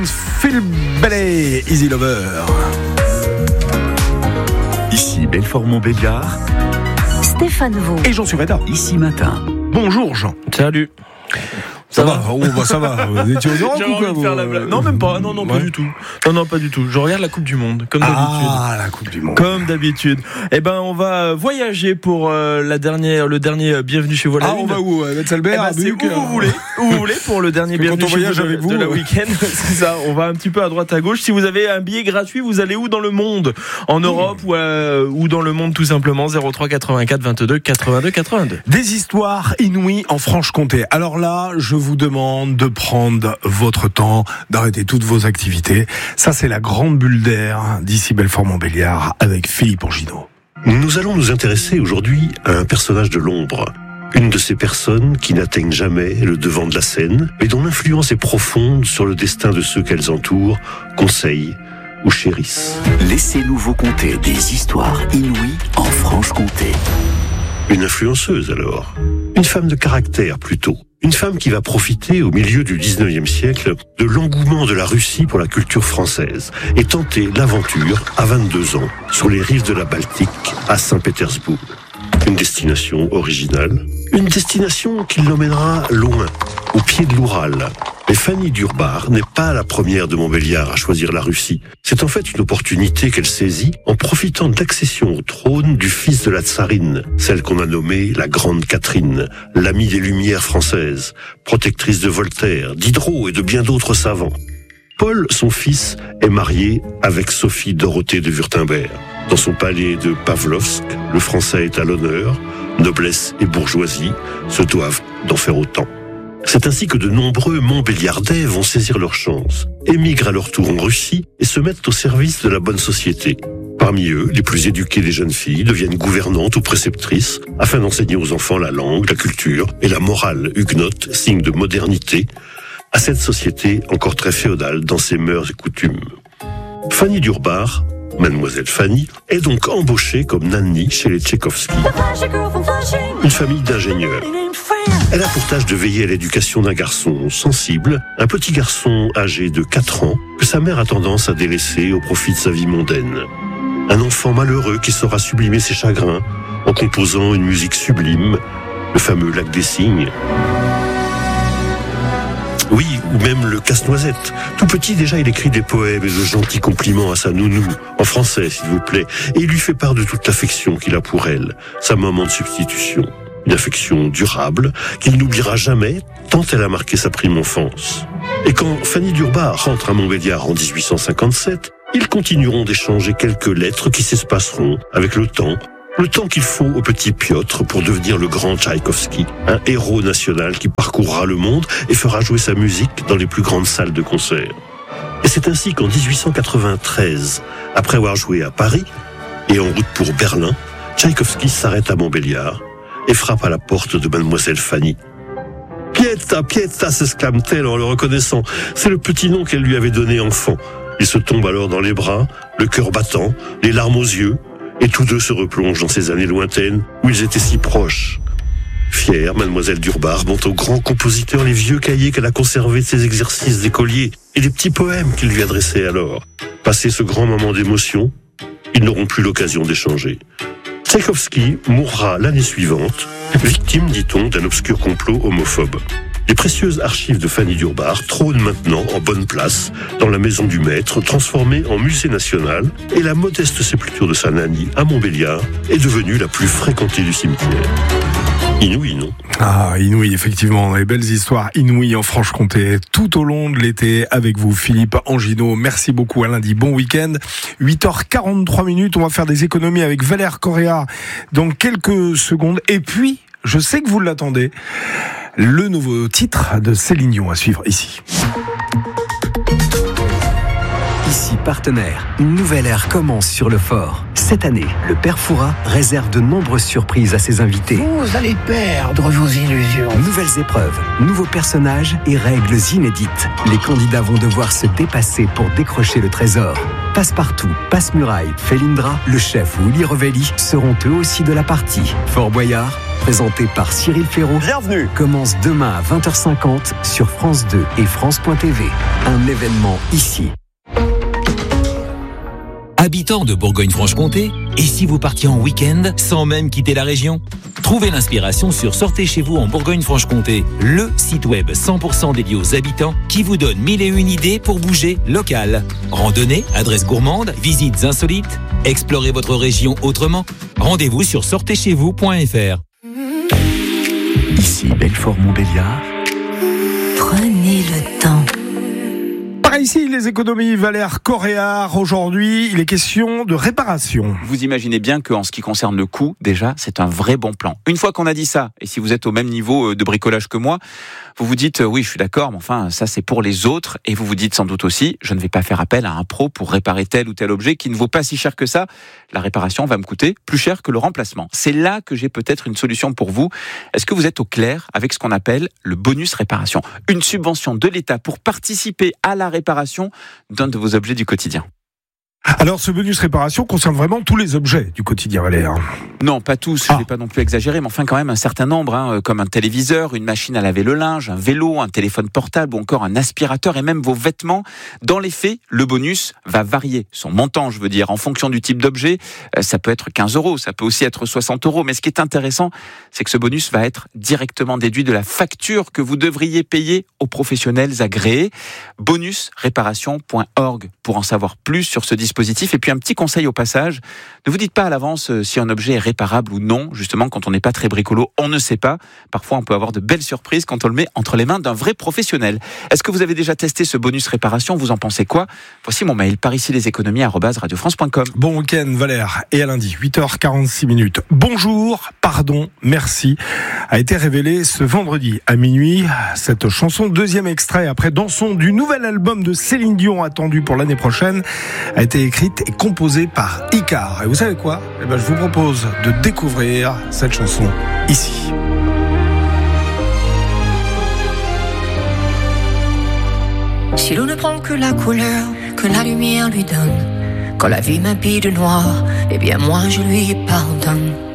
Phil Ballet, Easy Lover. Ici Belfort-Montbéliard. Stéphane Vaux. Et Jean Sureda. Ici Matin. Bonjour Jean. Salut. Ça va? Oh, bah, ça va. Vous étiez aux Europe J'avais ou quoi, envie de faire la blague. Non, même pas. Non, pas du tout. Non, pas du tout. Je regarde la Coupe du Monde, comme d'habitude. Ah, la Coupe du Monde. Comme d'habitude. Eh ben, on va voyager pour le dernier Bienvenue chez vous. Ah, on va où? Metz-Albert, c'est où vous voulez pour le dernier Bienvenue chez vous avec vous de la week-end. C'est ça. On va un petit peu à droite à gauche. Si vous avez un billet gratuit, vous allez où dans le monde? En Europe ou dans le monde tout simplement. 03 84 22 82 82. Des histoires inouïes en Franche-Comté. Alors là, je vous demande de prendre votre temps, d'arrêter toutes vos activités. Ça, c'est la grande bulle d'air d'ici Belfort-Montbéliard avec Philippe Angineau. Nous allons nous intéresser aujourd'hui à un personnage de l'ombre. Une de ces personnes qui n'atteignent jamais le devant de la scène, mais dont l'influence est profonde sur le destin de ceux qu'elles entourent, conseillent ou chérissent. Laissez-nous vous conter des histoires inouïes en Franche-Comté. Une influenceuse alors. Une femme de caractère plutôt. Une femme qui va profiter au milieu du 19e siècle de l'engouement de la Russie pour la culture française et tenter l'aventure à 22 ans sur les rives de la Baltique à Saint-Pétersbourg. Une destination originale, une destination qui l'emmènera loin, au pied de l'Oural. Mais Fanny Durbar n'est pas la première de Montbéliard à choisir la Russie. C'est en fait une opportunité qu'elle saisit en profitant de l'accession au trône du fils de la tsarine, celle qu'on a nommée la Grande Catherine, l'amie des Lumières françaises, protectrice de Voltaire, Diderot et de bien d'autres savants. Paul, son fils, est marié avec Sophie Dorothée de Wurtemberg. Dans son palais de Pavlovsk, le français est à l'honneur, noblesse et bourgeoisie se doivent d'en faire autant. C'est ainsi que de nombreux Montbéliardais vont saisir leur chance, émigrent à leur tour en Russie et se mettent au service de la bonne société. Parmi eux, les plus éduquées des jeunes filles deviennent gouvernantes ou préceptrices afin d'enseigner aux enfants la langue, la culture et la morale huguenote, signe de modernité, à cette société encore très féodale dans ses mœurs et coutumes. Fanny Durbar, Mademoiselle Fanny, est donc embauchée comme nanny chez les Tchaïkovski, une famille d'ingénieurs. Elle a pour tâche de veiller à l'éducation d'un garçon sensible, un petit garçon âgé de 4 ans, que sa mère a tendance à délaisser au profit de sa vie mondaine. Un enfant malheureux qui saura sublimer ses chagrins en composant une musique sublime, le fameux Lac des Cygnes. Oui, ou même le Casse-Noisette. Tout petit, déjà, il écrit des poèmes et de gentils compliments à sa nounou, en français, s'il vous plaît, et il lui fait part de toute l'affection qu'il a pour elle, sa maman de substitution. Une affection durable, qu'il n'oubliera jamais, tant elle a marqué sa prime enfance. Et quand Fanny Durbar rentre à Montbéliard en 1857, ils continueront d'échanger quelques lettres qui s'espaceront avec le temps qu'il faut au petit Piotr pour devenir le grand Tchaïkovski, un héros national qui parcourra le monde et fera jouer sa musique dans les plus grandes salles de concert. Et c'est ainsi qu'en 1893, après avoir joué à Paris et en route pour Berlin, Tchaïkovski s'arrête à Montbéliard et frappe à la porte de Mademoiselle Fanny. « Pieta, Pieta !» s'exclame-t-elle en le reconnaissant. C'est le petit nom qu'elle lui avait donné enfant. Il se tombe alors dans les bras, le cœur battant, les larmes aux yeux, et tous deux se replongent dans ces années lointaines où ils étaient si proches. Fière, Mademoiselle Durbar montre au grand compositeur les vieux cahiers qu'elle a conservés de ses exercices d'écolier et les petits poèmes qu'il lui adressait alors. Passé ce grand moment d'émotion, ils n'auront plus l'occasion d'échanger. Tchaïkovski mourra l'année suivante, victime, dit-on, d'un obscur complot homophobe. Les précieuses archives de Fanny Durbar trônent maintenant en bonne place dans la maison du maître, transformée en musée national, et la modeste sépulture de sa nanny à Montbéliard est devenue la plus fréquentée du cimetière. Inouï, non? Ah, inouï, effectivement, les belles histoires inouïes en Franche-Comté tout au long de l'été avec vous, Philippe Angineau. Merci beaucoup, à lundi, bon week-end. 8h43, on va faire des économies avec Valère Correa dans quelques secondes. Et puis, je sais que vous l'attendez, le nouveau titre de Céline Dion à suivre ici. Ici Partenaire, une nouvelle ère commence sur le fort. Cette année, le Père Fouras réserve de nombreuses surprises à ses invités. Vous allez perdre vos illusions. Nouvelles épreuves, nouveaux personnages et règles inédites. Les candidats vont devoir se dépasser pour décrocher le trésor. Passepartout, Passe-Muraille, Felindra, le chef Willy Revelli seront eux aussi de la partie. Fort Boyard, présenté par Cyril Ferraud, bienvenue, commence demain à 20h50 sur France 2 et France.tv. Un événement ici. Habitants de Bourgogne-Franche-Comté, et si vous partiez en week-end sans même quitter la région ? Trouvez l'inspiration sur Sortez chez vous en Bourgogne-Franche-Comté, le site web 100% dédié aux habitants qui vous donne 1001 idées pour bouger local. Randonnée, adresses gourmandes, visites insolites, explorez votre région autrement. Rendez-vous sur sortezcheзвous.fr. Ici Belfort-Montbéliard. Prenez le temps. Par ici, les économies Valère Coréard. Aujourd'hui, il est question de réparation. Vous imaginez bien qu'en ce qui concerne le coût, déjà, c'est un vrai bon plan. Une fois qu'on a dit ça, et si vous êtes au même niveau de bricolage que moi, vous vous dites, oui, je suis d'accord, mais enfin, ça c'est pour les autres. Et vous vous dites sans doute aussi, je ne vais pas faire appel à un pro pour réparer tel ou tel objet qui ne vaut pas si cher que ça. La réparation va me coûter plus cher que le remplacement. C'est là que j'ai peut-être une solution pour vous. Est-ce que vous êtes au clair avec ce qu'on appelle le bonus réparation ? Une subvention de l'État pour participer à la réparation d'un de vos objets du quotidien. Alors, ce bonus réparation concerne vraiment tous les objets du quotidien, Valère. Non, pas tous, je ne vais pas non plus exagérer, mais enfin quand même un certain nombre, comme un téléviseur, une machine à laver le linge, un vélo, un téléphone portable ou encore un aspirateur et même vos vêtements. Dans les faits, le bonus va varier. Son montant, je veux dire, en fonction du type d'objet, ça peut être 15 €, ça peut aussi être 60 €. Mais ce qui est intéressant, c'est que ce bonus va être directement déduit de la facture que vous devriez payer aux professionnels agréés. Bonusréparation.org pour en savoir plus sur ce dispositif. Et puis un petit conseil au passage, ne vous dites pas à l'avance si un objet est réparable ou non. Justement, quand on n'est pas très bricolo, on ne sait pas. Parfois, on peut avoir de belles surprises quand on le met entre les mains d'un vrai professionnel. Est-ce que vous avez déjà testé ce bonus réparation ? Vous en pensez quoi ? Voici mon mail, paricilieséconomies@radiofrance.com. Bon week-end, Valère. Et à lundi, 8h46. Bonjour, pardon, merci, a été révélé ce vendredi à minuit. Cette chanson, deuxième extrait après Dansons du nouvel album de Céline Dion attendu pour l'année prochaine, a été écrite et composée par Icar. Et vous savez quoi ? Je vous propose de découvrir cette chanson ici. Si l'on ne prend que la couleur que la lumière lui donne, quand la vie m'habille de noir, eh bien moi je lui pardonne.